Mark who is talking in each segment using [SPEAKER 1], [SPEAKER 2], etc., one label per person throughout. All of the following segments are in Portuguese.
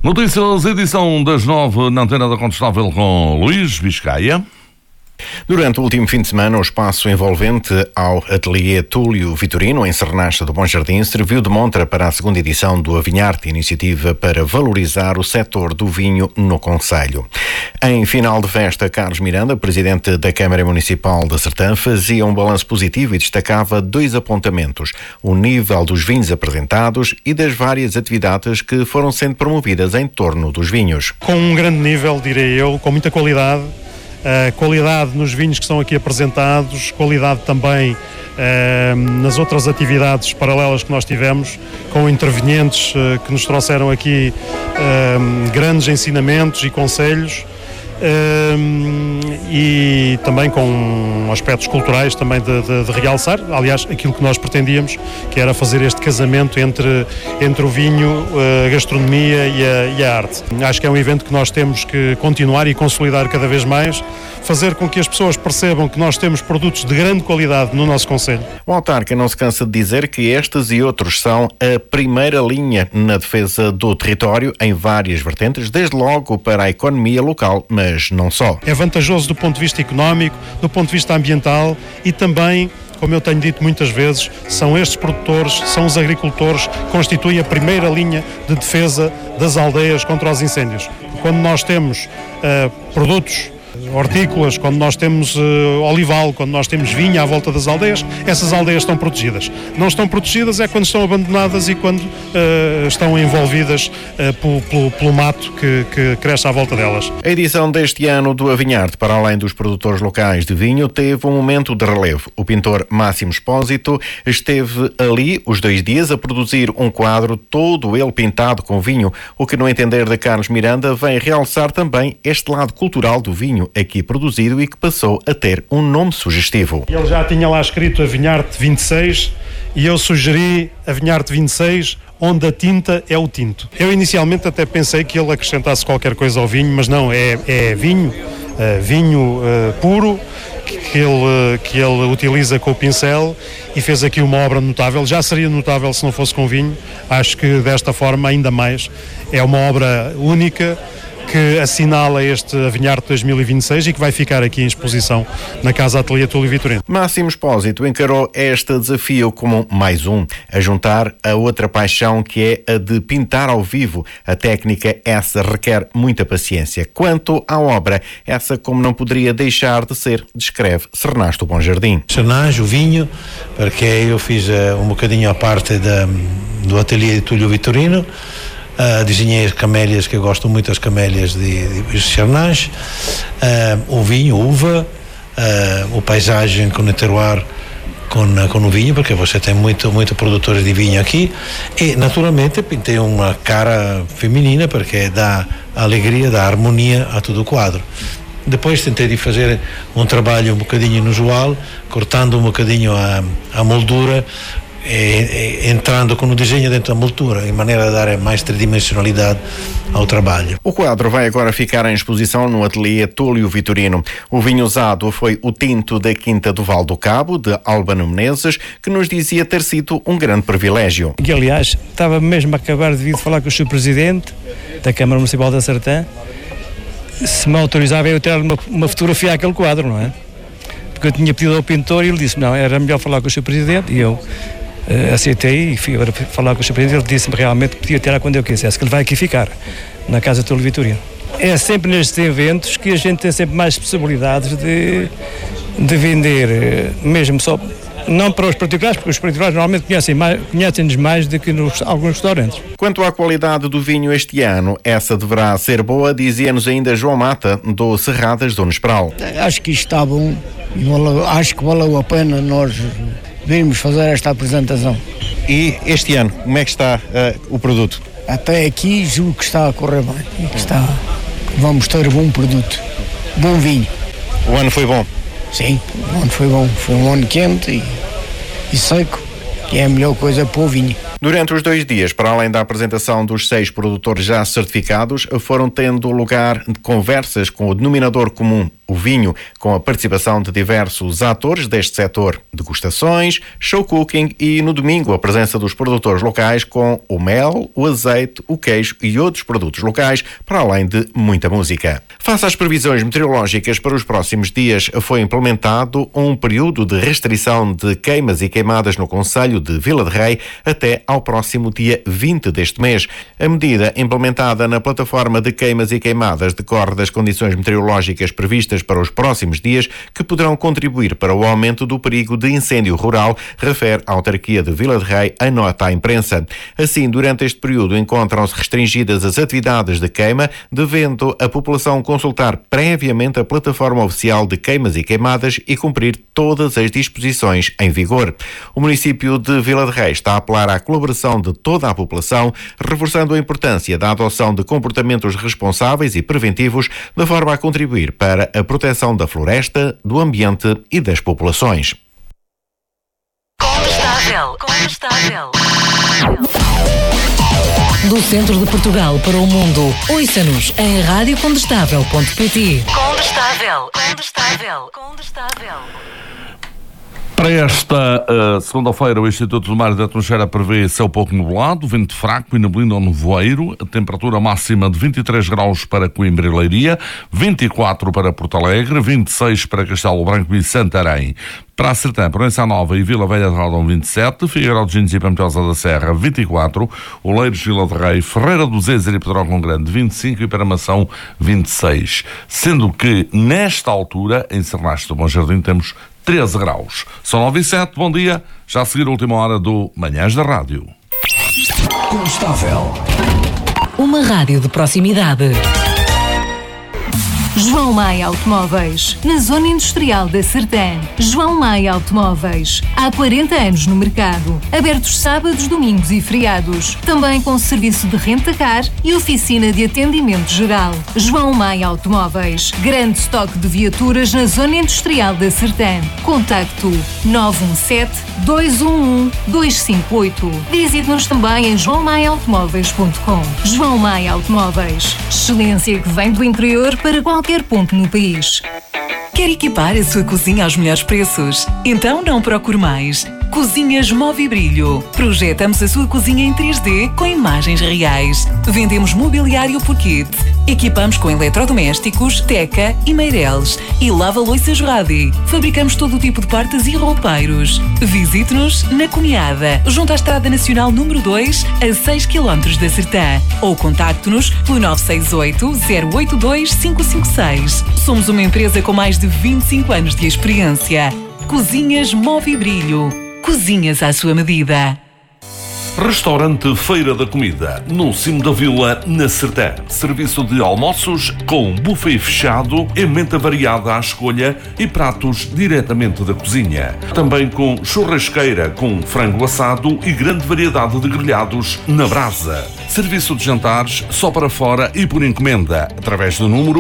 [SPEAKER 1] Notícias, edição das 9 na Antena da Contestável com Luís Biscaia.
[SPEAKER 2] Durante o último fim de semana, o espaço envolvente ao ateliê Túlio Vitorino, em Sernacha do Bom Jardim, serviu de montra para a segunda edição do Avinharte, iniciativa para valorizar o setor do vinho no concelho. Em final de festa, Carlos Miranda, presidente da Câmara Municipal de Sertã, fazia um balanço positivo e destacava 2 apontamentos: o nível dos vinhos apresentados e das várias atividades que foram sendo promovidas em torno dos vinhos.
[SPEAKER 3] Com um grande nível, direi eu, com muita qualidade. Qualidade nos vinhos que são aqui apresentados, qualidade também nas outras atividades paralelas que nós tivemos, com intervenientes que nos trouxeram aqui grandes ensinamentos e conselhos, e também com aspectos culturais também de realçar, aliás, aquilo que nós pretendíamos, que era fazer este casamento entre o vinho, a gastronomia e a arte. Acho que é um evento que nós temos que continuar e consolidar cada vez mais, fazer com que as pessoas percebam que nós temos produtos de grande qualidade no nosso concelho.
[SPEAKER 2] O autarca não se cansa de dizer que estes e outros são a primeira linha na defesa do território em várias vertentes, desde logo para a economia local, mas não só.
[SPEAKER 3] É vantajoso do ponto de vista económico, do ponto de vista ambiental e também, como eu tenho dito muitas vezes, são estes produtores, são os agricultores que constituem a primeira linha de defesa das aldeias contra os incêndios. Quando nós temos produtos hortícolas, quando nós temos olival, quando nós temos vinho à volta das aldeias, essas aldeias estão protegidas. Não estão protegidas é quando estão abandonadas e quando estão envolvidas pelo mato que cresce à volta delas.
[SPEAKER 2] A edição deste ano do Avinharte, para além dos produtores locais de vinho, teve um momento de relevo. O pintor Máximo Expósito esteve ali os 2 dias a produzir um quadro todo ele pintado com vinho, o que, no entender de Carlos Miranda, vem realçar também este lado cultural do vinho aqui produzido e que passou a ter um nome sugestivo.
[SPEAKER 3] Ele já tinha lá escrito Avinharte 26 e eu sugeri Avinharte 26, onde a tinta é o tinto. Eu inicialmente até pensei que ele acrescentasse qualquer coisa ao vinho, mas não, é vinho puro, que ele utiliza com o pincel e fez aqui uma obra notável. Já seria notável se não fosse com vinho, acho que desta forma ainda mais. É uma obra única que assinala este Avinharte 2026 e que vai ficar aqui em exposição na Casa Ateliê Túlio Vitorino.
[SPEAKER 2] Máximo Expósito encarou este desafio como mais um, a juntar a outra paixão, que é a de pintar ao vivo. A técnica essa requer muita paciência. Quanto à obra, essa como não poderia deixar de ser, descreve Sernacha do Bom Jardim.
[SPEAKER 4] Sernacha, o vinho, porque eu fiz um bocadinho a parte do Ateliê Túlio Vitorino. Desenhei as camélias, que eu gosto muito das camélias de Sernacha, o vinho, uva, o paisagem com o terroir, com o vinho, porque você tem muito produtores de vinho aqui, e naturalmente pintei uma cara feminina, porque dá alegria, dá harmonia a todo o quadro. Depois tentei de fazer um trabalho um bocadinho inusual, cortando um bocadinho a moldura, entrando com o desenho dentro da moldura, em maneira de dar mais tridimensionalidade ao trabalho.
[SPEAKER 2] O quadro vai agora ficar em exposição no ateliê Túlio Vitorino. O vinho usado foi o tinto da Quinta do Val do Cabo, de Albano Menezes, que nos dizia ter sido um grande privilégio.
[SPEAKER 5] Que, aliás, estava mesmo a acabar de vir falar com o Sr. Presidente da Câmara Municipal da Sertã, se me autorizava eu tirar uma fotografia àquele quadro, não é? Porque eu tinha pedido ao pintor e ele disse, não, era melhor falar com o Sr. Presidente, e eu aceitei e fui agora falar com o Sr. Presidente. Ele disse-me realmente que podia tirar quando eu quisesse, que ele vai aqui ficar, na Casa Túlio Vitorino. É sempre nestes eventos que a gente tem sempre mais possibilidades de vender, mesmo só, não para os particulares, porque os particulares normalmente conhecem-nos mais do que alguns restaurantes.
[SPEAKER 2] Quanto à qualidade do vinho este ano, essa deverá ser boa, dizia-nos ainda João Mata, do Cerradas do Nespral.
[SPEAKER 6] Acho que isto está bom, acho que valeu a pena nós virmos fazer esta apresentação.
[SPEAKER 2] E este ano, como é que está o produto?
[SPEAKER 6] Até aqui julgo que está a correr bem. Vamos ter bom produto, bom vinho.
[SPEAKER 2] O ano foi bom?
[SPEAKER 6] Sim, o ano foi bom. Foi um ano quente e seco, que é a melhor coisa para o vinho.
[SPEAKER 2] Durante os 2 dias, para além da apresentação dos 6 produtores já certificados, foram tendo lugar conversas com o denominador comum o vinho, com a participação de diversos atores deste setor, degustações, show cooking e, no domingo, a presença dos produtores locais com o mel, o azeite, o queijo e outros produtos locais, para além de muita música. Face às previsões meteorológicas para os próximos dias, foi implementado um período de restrição de queimas e queimadas no concelho de Vila de Rei até ao próximo dia 20 deste mês. A medida implementada na plataforma de queimas e queimadas decorre das condições meteorológicas previstas para os próximos dias, que poderão contribuir para o aumento do perigo de incêndio rural, refere a autarquia de Vila de Rei em nota à imprensa. Assim, durante este período encontram-se restringidas as atividades de queima, devendo a população consultar previamente a plataforma oficial de queimas e queimadas e cumprir todas as disposições em vigor. O município de Vila de Rei está a apelar à colaboração de toda a população, reforçando a importância da adoção de comportamentos responsáveis e preventivos, de forma a contribuir para a proteção da floresta, do ambiente e das populações.
[SPEAKER 7] Condestável. Do centro de Portugal para o mundo, ouça-nos em radiocondestável.pt. Condestável.
[SPEAKER 1] Para esta segunda-feira, o Instituto do Mar e da Atmosfera prevê céu pouco nublado, vento fraco e neblina ou nevoeiro, a temperatura máxima de 23 graus para Coimbra e Leiria, 24 para Porto Alegre, 26 para Castelo Branco e Santarém. Para a Sertã, Proença Nova e Vila Velha de Rodão, 27, Figueiró de Gines e Pampilhosa da Serra, 24, Oleiros, Vila de Rei, Ferreira do Zezer e Pedrógão Grande, 25 e para Mação, 26. Sendo que, nesta altura, em Sernache do Bom Jardim, temos 13 graus. São 9 e 7, bom dia. Já a seguir a última hora do Manhãs da Rádio.
[SPEAKER 7] Condestável. Uma rádio de proximidade. João Maia Automóveis, na Zona Industrial da Sertã. João Maia Automóveis, há 40 anos no mercado. Abertos sábados, domingos e feriados. Também com serviço de renta-car e oficina de atendimento geral. João Maia Automóveis, grande estoque de viaturas na Zona Industrial da Sertã. Contacto 917-211-258. Visite-nos também em joaomaiaautomóveis.com. João Maia Automóveis, excelência que vem do interior para qualquer ponto no país.
[SPEAKER 8] Quer equipar a sua cozinha aos melhores preços? Então não procure mais. Cozinhas Movibrilho. Projetamos a sua cozinha em 3D com imagens reais. Vendemos mobiliário por kit. Equipamos com eletrodomésticos, teca e meireles. E lava-loiças Radi. Fabricamos todo o tipo de portas e roupeiros. Visite-nos na Cunhada, junto à Estrada Nacional número 2, a 6 km da Sertã. Ou contacte-nos pelo 968-082-556. Somos uma empresa com mais de 25 anos de experiência. Cozinhas Movibrilho. Cozinhas à sua medida.
[SPEAKER 1] Restaurante Feira da Comida, no cimo da vila, na Sertã. Serviço de almoços com buffet fechado, emenda variada à escolha e pratos diretamente da cozinha. Também com churrasqueira com frango assado e grande variedade de grelhados na brasa. Serviço de jantares só para fora e por encomenda, através do número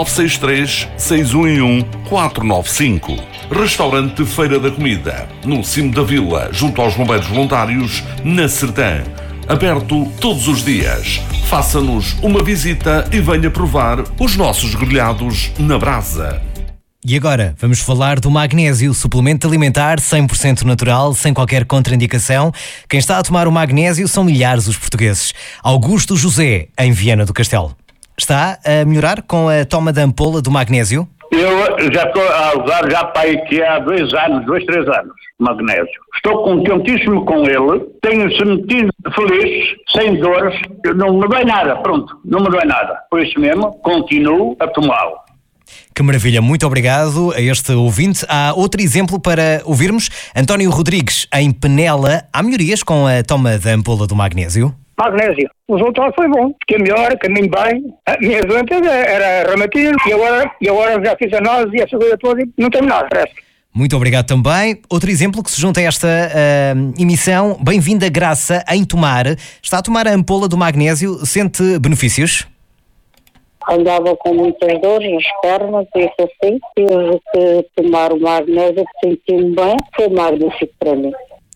[SPEAKER 1] 963-611-495. Restaurante Feira da Comida, no cimo da vila, junto aos bombeiros voluntários, na Sertã. Aberto todos os dias. Faça-nos uma visita e venha provar os nossos grelhados na brasa.
[SPEAKER 9] E agora, vamos falar do magnésio, suplemento alimentar 100% natural, sem qualquer contraindicação. Quem está a tomar o magnésio são milhares os portugueses. Augusto José, em Viana do Castelo. Está a melhorar com a toma da ampola do magnésio?
[SPEAKER 10] Eu já estou a usar já para aqui há 2, 3 anos, magnésio. Estou contentíssimo com ele, tenho-se sentido feliz, sem dores, não me dói nada, pronto, não me dói nada. Por isso mesmo, continuo a tomá-lo.
[SPEAKER 9] Que maravilha, muito obrigado a este ouvinte. Há outro exemplo para ouvirmos. António Rodrigues, em Penela, há melhorias com a toma da ampola do magnésio?
[SPEAKER 11] Magnésio. O resultado foi bom. Fiquei melhor, caminho bem. A minha doença era reumatismo e agora já fiz análise e essa coisa toda e não tenho nada, parece.
[SPEAKER 9] Muito obrigado também. Outro exemplo que se junta a esta emissão. Bem-vinda Graça, em Tomar. Está a tomar a ampola do magnésio. Sente benefícios?
[SPEAKER 12] Andava com muitas dores nas pernas e isso assim. Tive que tomar o magnésio, senti-me bem. Foi magnífico para mim.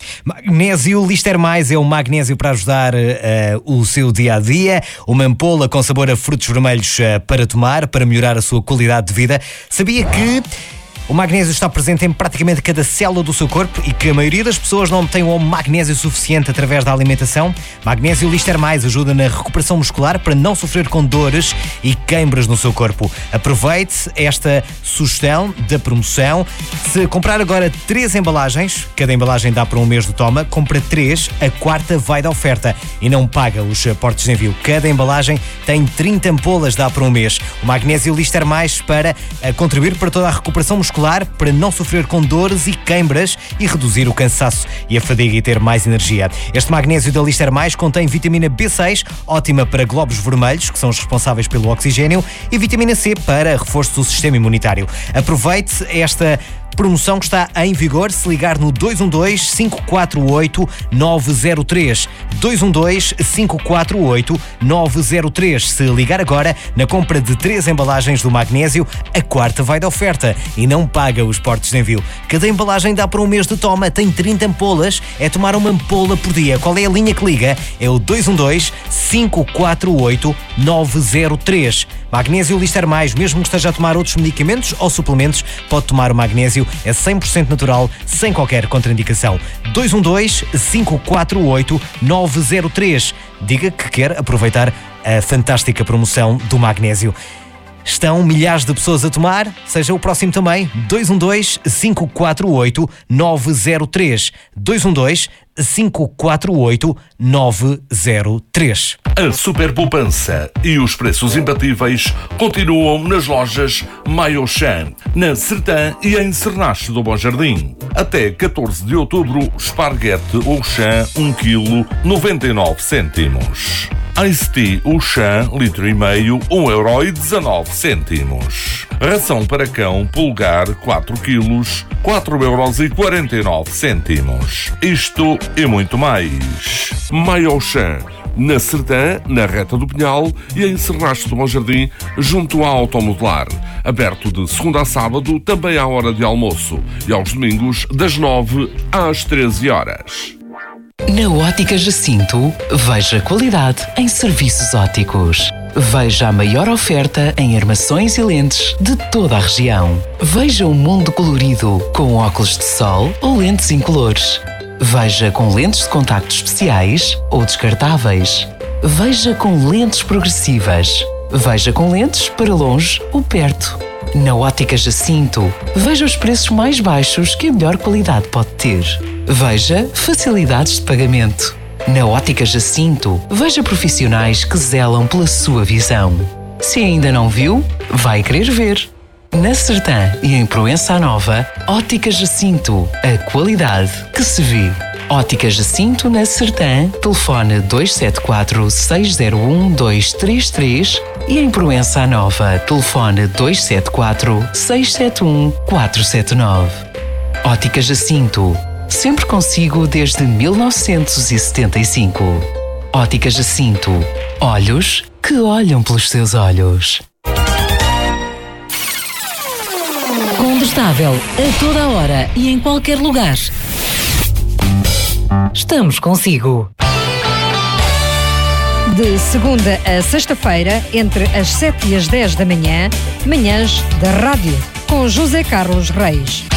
[SPEAKER 9] Magnésio Lister Mais é o magnésio para ajudar o seu dia-a-dia. Uma ampola com sabor a frutos vermelhos para tomar, para melhorar a sua qualidade de vida. Sabia que o magnésio está presente em praticamente cada célula do seu corpo e que a maioria das pessoas não obtém o magnésio suficiente através da alimentação? Magnésio Lister Mais ajuda na recuperação muscular para não sofrer com dores e queimbras no seu corpo. Aproveite esta sugestão da promoção. Se comprar agora 3 embalagens, cada embalagem dá para um mês de toma, compra 3, a 4ª vai da oferta e não paga os portos de envio. Cada embalagem tem 30 ampolas, dá para um mês. O Magnésio Lister Mais para contribuir para toda a recuperação muscular, para não sofrer com dores e queimbras e reduzir o cansaço e a fadiga e ter mais energia. Este magnésio da Lister Mais contém vitamina B6, ótima para glóbulos vermelhos, que são os responsáveis pelo oxigênio, e vitamina C para reforço do sistema imunitário. Aproveite esta promoção que está em vigor se ligar no 212-548-903. 212-548-903. Se ligar agora, na compra de 3 embalagens do magnésio, a 4ª vai da oferta e não paga os portos de envio. Cada embalagem dá para um mês de toma, tem 30 ampolas, é tomar uma ampola por dia. Qual é a linha que liga? É o 212-548-903. Magnésio Lister Mais, mesmo que esteja a tomar outros medicamentos ou suplementos, pode tomar o magnésio, é 100% natural, sem qualquer contraindicação. 212-548-903. Diga que quer aproveitar a fantástica promoção do magnésio. Estão milhares de pessoas a tomar, seja o próximo também. 212-548-903. 212-548-903.
[SPEAKER 1] A super poupança e os preços imbatíveis continuam nas lojas Maiochan, na Sertã e em Cernache do Bom Jardim. Até 14 de outubro, esparguete Auchan 1 kg, 99 cêntimos. Ice Tea Auchan, litro e meio, 1,19€. Ração para cão Pulgar, 4 kg, 4,49€. Isto e muito mais. Maiochan, na Sertã, na Reta do Pinhal e em Cernache do Bom Jardim, junto à Automodelar. Aberto de segunda a sábado, também à hora de almoço, e aos domingos, das 9 às 13 horas.
[SPEAKER 8] Na Ótica Jacinto, veja qualidade em serviços ópticos. Veja a maior oferta em armações e lentes de toda a região. Veja o mundo colorido com óculos de sol ou lentes incolores. Veja com lentes de contacto especiais ou descartáveis. Veja com lentes progressivas. Veja com lentes para longe ou perto. Na Ótica Jacinto, veja os preços mais baixos que a melhor qualidade pode ter. Veja facilidades de pagamento. Na Ótica Jacinto, veja profissionais que zelam pela sua visão. Se ainda não viu, vai querer ver. Na Sertã e em Proença Nova, Ótica Jacinto, a qualidade que se vê. Ótica Jacinto na Sertã, telefone 274-601-233 e em Proença Nova, telefone 274-671-479. Ótica Jacinto, sempre consigo desde 1975. Ótica Jacinto, olhos que olham pelos seus olhos.
[SPEAKER 13] Combustável a toda a hora e em qualquer lugar. Estamos consigo.
[SPEAKER 14] De segunda a sexta-feira, entre as 7 e as 10 da manhã, manhãs da rádio, com José Carlos Reis.